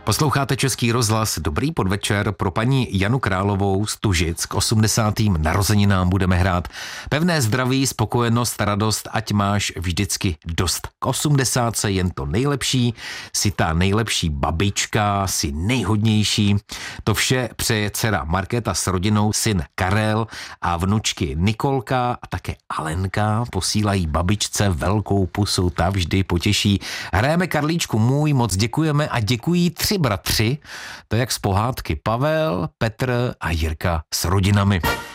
Posloucháte Český rozhlas. Dobrý podvečer. Pro paní Janu Královou z Tužic k 80. narozeninám budeme hrát Pevné zdraví, spokojenost, radost, ať máš vždycky dost. K 80. jen to nejlepší, si ta nejlepší babička, si nejhodnější. To vše přeje dcera Markéta s rodinou, syn Karel a vnučky Nikolka a také Alenka. Posílají babičce velkou pusu, ta vždy potěší. Hrajeme Karlíčku můj, moc děkujeme a děkují 3 bratři, to je jak z pohádky, Pavel, Petr a Jirka s rodinami.